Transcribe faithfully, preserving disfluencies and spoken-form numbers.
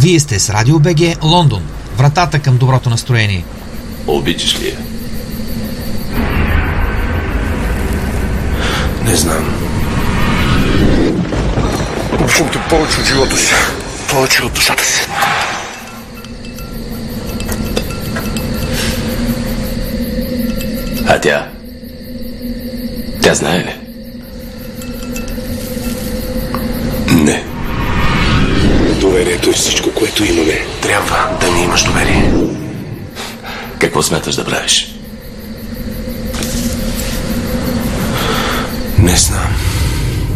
Вие сте с Радио БГ Лондон. Вратата към доброто настроение. Обичаш ли я? Не знам. Обичам те повече от живота си. Повече от душата си. А тя? Тя знае ли? Не. Доверието е всичко, което имаме. Трябва да ми имаш доверие. Какво смяташ да правиш? Не знам.